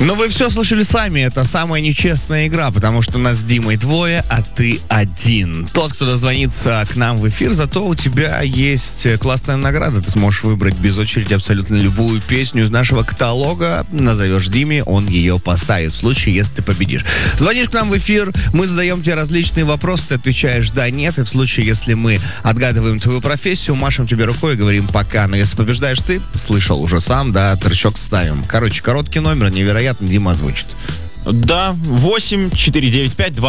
Но вы все слышали сами, это самая нечестная игра, потому что нас с Димой двое, а ты один. Тот, кто дозвонится к нам в эфир, зато у тебя есть классная награда. Ты сможешь выбрать без очереди абсолютно любую песню из нашего каталога, назовешь Диме, он ее поставит, в случае, если ты победишь. Звонишь к нам в эфир, мы задаем тебе различные вопросы, ты отвечаешь да, нет, и в случае, если мы отгадываем твою профессию, машем тебе рукой и говорим пока. Но если побеждаешь ты, слышал уже сам, да, торчок ставим. Короче, короткий номер, невероятно, Дима озвучит. Да, 8 495 2